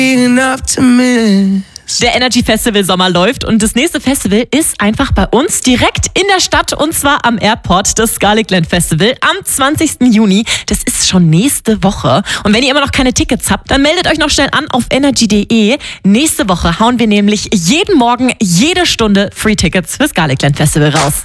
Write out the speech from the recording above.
Der Energy Festival Sommer läuft und das nächste Festival ist einfach bei uns direkt in der Stadt und zwar am Airport, das Scarletland Festival am 20. Juni. Das ist schon nächste Woche. Und wenn ihr immer noch keine Tickets habt, dann meldet euch noch schnell an auf energy.de. Nächste Woche hauen wir nämlich jeden Morgen, jede Stunde Free Tickets fürs Scarletland Festival raus.